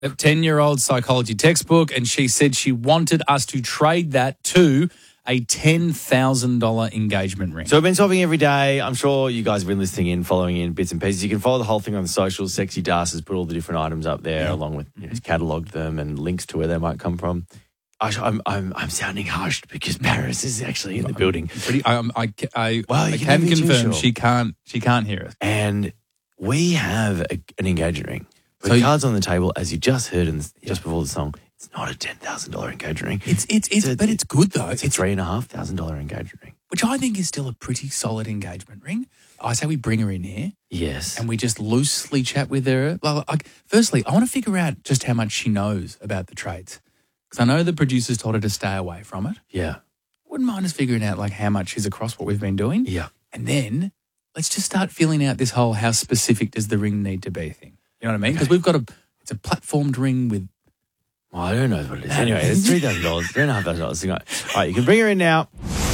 A 10-year-old psychology textbook, and she said she wanted us to trade that to a $10,000 engagement ring. So we've been swapping every day. I'm sure you guys have been listening in, following in bits and pieces. You can follow the whole thing on the socials. Sexy Das has put all the different items up there, along with catalogued them and links to where they might come from. I'm sounding hushed because Paris is actually in the building. I can can confirm sure. she can't hear us. And we have an engagement ring. With cards on the table, as you just heard just before the song. It's not a $10,000 engagement ring. But it's good though. It's a $3,500 engagement ring, which I think is still a pretty solid engagement ring. I say we bring her in here. Yes. And we just loosely chat with her. Firstly, I want to figure out just how much she knows about the trades. Because I know the producers told her to stay away from it. Yeah. Wouldn't mind us figuring out how much she's across what we've been doing. Yeah. And then let's just start feeling out this whole how specific does the ring need to be thing. You know what I mean? Because we've got it's a platformed ring with... Well, I don't know what it is. Anyway, it's $3,000, $3,500. All right, you can bring her in now.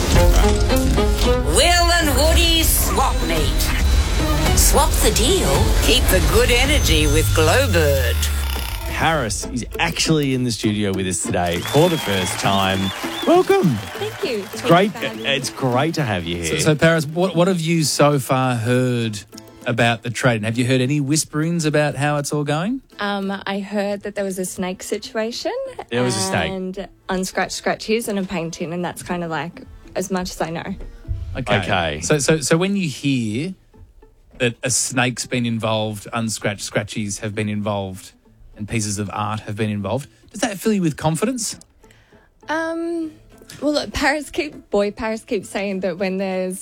Will and Woody Swap Meet. Swap the deal, keep the good energy with Glowbird. Paris is actually in the studio with us today for the first time. Welcome. Thank you. It's great. It's great to have you here. So Paris, what have you so far heard about the trade? And have you heard any whisperings about how it's all going? I heard that there was a snake situation. There was a snake. And unscratched scratchies and a painting, and that's kind of as much as I know. Okay. So when you hear that a snake's been involved, unscratched scratchies have been involved, and pieces of art have been involved, does that fill you with confidence? Well, look, Paris keeps saying that when there's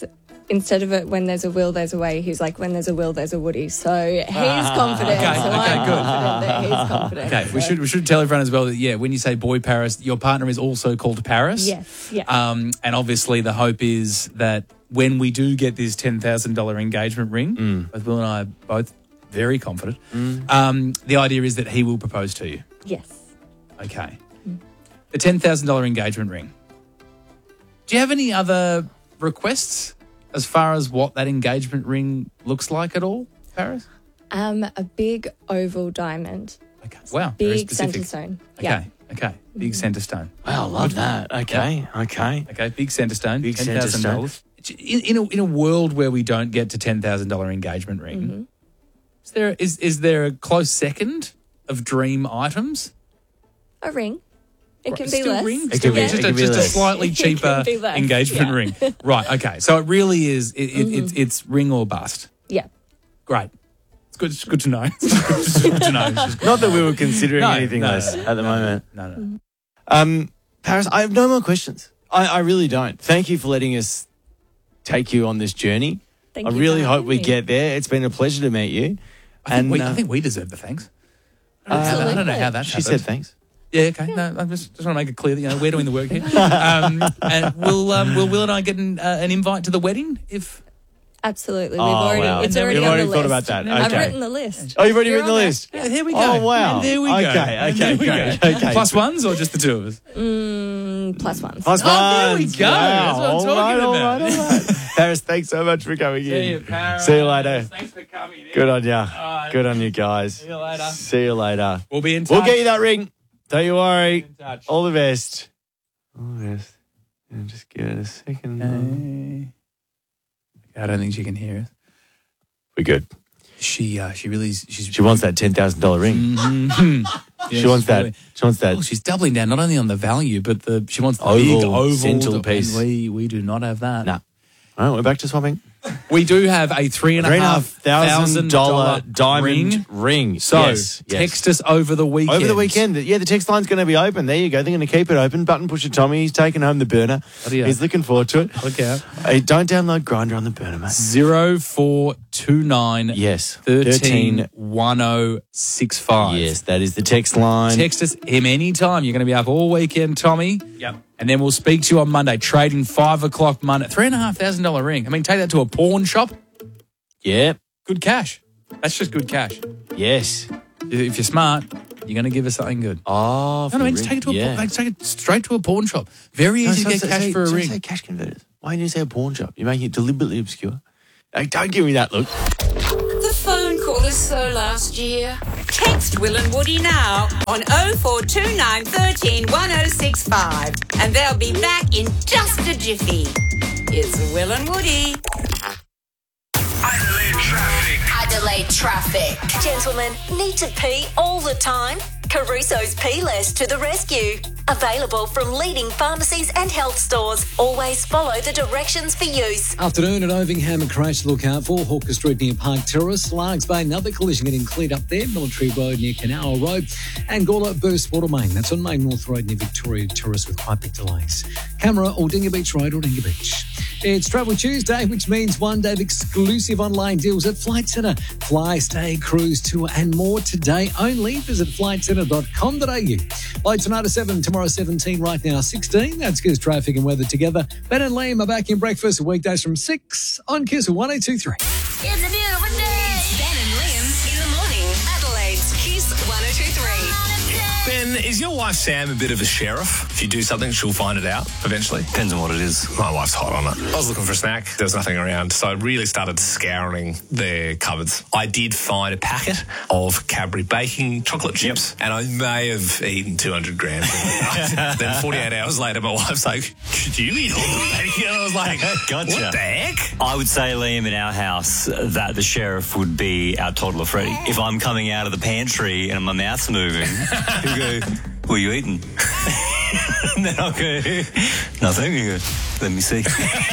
a will, there's a way. He's like, when there's a will, there's a Woody. So he's confident. Okay, so okay, I'm good. confident that he's confident. Okay, so. we should tell everyone as well that, when you say boy Paris, your partner is also called Paris. Yes, yeah. And obviously the hope is that when we do get this $10,000 engagement ring, both Will and I are both very confident, the idea is that he will propose to you. Yes. Okay. The $10,000 engagement ring. Do you have any other requests as far as what that engagement ring looks like at all, Paris? A big oval diamond. Okay. Wow. Very Big specific. centre stone. Okay. Yeah. Okay. Big centre stone. Wow, I love that. Okay. Okay. Big centre stone. Big centre stone. $10,000. In a world where we don't get to $10,000 engagement ring, is there a close second of dream items? A ring. It can be Still less. Ring? It can be- Just it can be a less. slightly It cheaper can be less, engagement yeah. ring. Right, okay. So it really is, it's ring or bust. Yeah. Great. It's good to know. It's good to know. It's just- Not that we were considering No, anything no, less at the moment. No. Paris, I have no more questions. I really don't. Thank you for letting us take you on this journey. Thank I you really for hope having we me. get there. It's been a pleasure to meet you. I think we deserve the thanks. I don't know how that She happened. said thanks. Yeah, okay. No, I just want to make it clear that we're doing the work here. And will Will and I get an invite to the wedding? If Absolutely. Wow. It's You've already on already the thought list. about that. I've Okay. written the list. Oh, you've already You're written the on there. list. yeah, here we go. Oh, wow. And there we go. Okay, And there we okay, go. okay. Plus ones or just the two of us? Plus ones. Plus Oh, there we ones. go. That's what I'm talking all about. right, all right. Paris, thanks so much for coming See you, in. Paris. See you later. Thanks for coming in. Good on ya. right. Good on you guys. See you later. See you later. We'll be in touch. We'll get you that ring. Don't you worry. In touch. All the best. All the best. And just give it a second. I don't think she can hear us. We're good. She She wants that $10,000 ring. Yeah, She wants she's that. really- She wants that. Well, she's doubling down not only on the value, but she wants the Oval, big oval centerpiece. and we do not have that. Nah. All right, we're back to swapping. We do have a $3,500 diamond ring. So Yes, yes. text us over the weekend. Over the weekend. Yeah, the text line's going to be open. There you go. They're going to keep it open. Button pusher Tommy, he's taking home the burner. Bloody hell. He's looking forward to it. Look out. Hey, don't download Grindr on the burner, mate. 0429 Yes. 131065. Yes, that is the text line. Text us him anytime. You're going to be up all weekend, Tommy. Yep. And then we'll speak to you on Monday. Trading 5 o'clock Monday. $3,500 ring. I mean, take that to a pawn shop. Yep. Good cash. That's just good cash. Yes. If you're smart, you're going to give us something good. Oh, No, just take it to take it straight to a pawn shop. Very easy to get cash for a ring. Say cash converters. Why didn't you say a pawn shop? You're making it deliberately obscure. Hey, don't give me that look. The phone call us so last year? Text Will and Woody now on 0429 13 1065 and they'll be back in just a jiffy. It's Will and Woody. Adelaide traffic. Gentlemen, need to pee all the time? Caruso's Pee Less to the rescue. Available from leading pharmacies and health stores. Always follow the directions for use. Afternoon at Ovingham, a crash to look out for. Hawker Street near Park Terrace. Largs Bay, another collision getting cleared up there. Military Road near Canal Road. And Gawler Burst Water Main. That's on Main North Road near Victoria Terrace with quite big delays. Camera or Dinga Beach Road or Dinga Beach. It's Travel Tuesday, which means one day of exclusive online deals at Flight Centre. Fly, stay, cruise, tour and more today only. Visit flightcentre.com.au. By tonight at 7, tomorrow 17, right now 16. That's Kiss Traffic and Weather together. Ben and Liam are back in breakfast weekdays from 6 on Kiss 1023. It's a beautiful day. Ben and Liam in the morning. Adelaide's Kiss 1023. Ben, is your wife Sam a bit of a sheriff? If you do something, she'll find it out eventually. Depends on what it is. My wife's hot on it. I was looking for a snack. There was nothing around, so I really started scouring their cupboards. I did find a packet of Cadbury baking chocolate chips, and I may have eaten 200 grams of it. Then 48 hours later, my wife's like, "Did you eat all the bacon?" And I was like, Gotcha. What the heck? I would say, Liam, in our house, that the sheriff would be our toddler Freddie. If I'm coming out of the pantry and my mouth's moving, he'll go, "What are you eating?" And then I'll go, "Nothing." He'll go, "Let me see."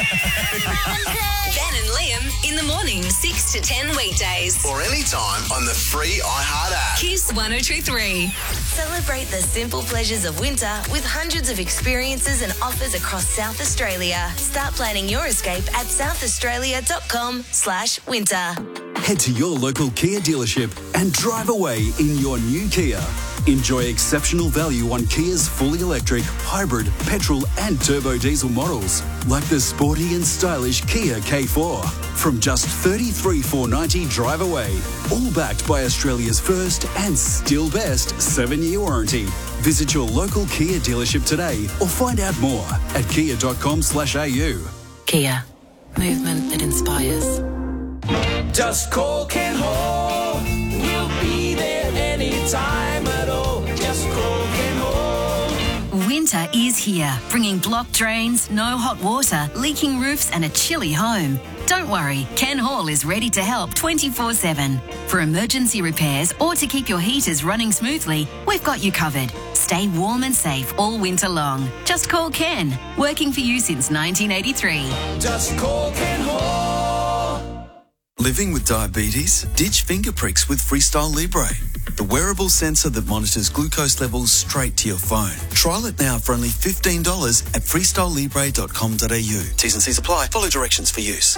Ben and Liam in the morning, 6 to 10 weekdays. Or anytime on the free iHeart app. Kiss 1023. Celebrate the simple pleasures of winter with hundreds of experiences and offers across South Australia. Start planning your escape at southaustralia.com/winter. Head to your local Kia dealership and drive away in your new Kia. Enjoy exceptional value on Kia's fully electric, hybrid, petrol and turbo diesel models, like the sporty and stylish Kia K4. From just $33,490 drive away, all backed by Australia's first and still best 7-year warranty. Visit your local Kia dealership today or find out more at kia.com/au. Kia. Movement that inspires. Just call Ken Hall. We'll be there anytime at all. Just call Ken Hall. Winter is here, bringing blocked drains, no hot water, leaking roofs and a chilly home. Don't worry, Ken Hall is ready to help 24/7. For emergency repairs or to keep your heaters running smoothly, we've got you covered. Stay warm and safe all winter long. Just call Ken, working for you since 1983. Just call Ken Hall. Living with diabetes? Ditch finger pricks with Freestyle Libre, the wearable sensor that monitors glucose levels straight to your phone. Trial it now for only $15 at freestylelibre.com.au. T's and C's apply. Follow directions for use.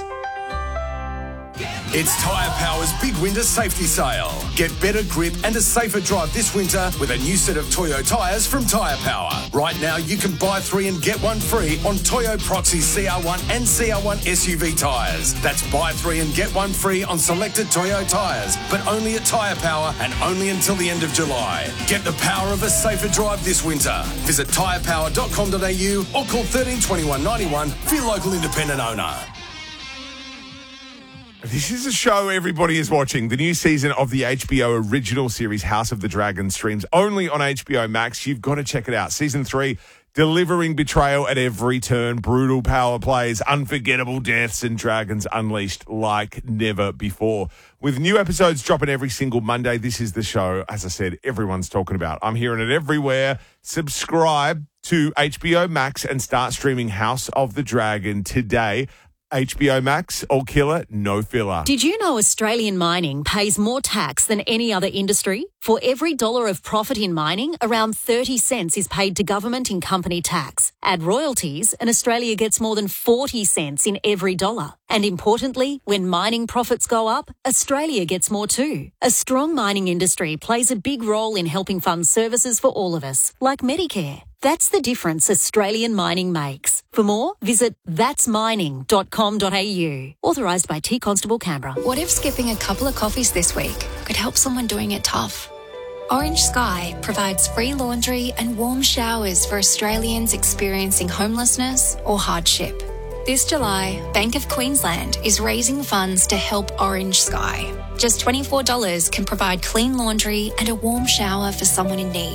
It's Tyre Power's big winter safety sale. Get better grip and a safer drive this winter with a new set of Toyo tyres from Tyre Power. Right now, you can buy 3 and get 1 free on Toyo Proxy CR1 and CR1 SUV tyres. That's buy 3 and get 1 free on selected Toyo tyres, but only at Tyre Power and only until the end of July. Get the power of a safer drive this winter. Visit tyrepower.com.au or call 13 21 91 for your local independent owner. This is a show everybody is watching. The new season of the HBO original series House of the Dragon streams only on HBO Max. You've got to check it out. Season 3, delivering betrayal at every turn, brutal power plays, unforgettable deaths, and dragons unleashed like never before. With new episodes dropping every single Monday, this is the show, as I said, everyone's talking about. I'm hearing it everywhere. Subscribe to HBO Max and start streaming House of the Dragon today. HBO Max, all killer, no filler. Did you know Australian mining pays more tax than any other industry? For every dollar of profit in mining, around 30 cents is paid to government in company tax. Add royalties, and Australia gets more than 40 cents in every dollar. And importantly, when mining profits go up, Australia gets more too. A strong mining industry plays a big role in helping fund services for all of us, like Medicare. That's the difference Australian mining makes. For more, visit thatsmining.com.au. Authorised by T Constable Canberra. What if skipping a couple of coffees this week could help someone doing it tough? Orange Sky provides free laundry and warm showers for Australians experiencing homelessness or hardship. This July, Bank of Queensland is raising funds to help Orange Sky. Just $24 can provide clean laundry and a warm shower for someone in need.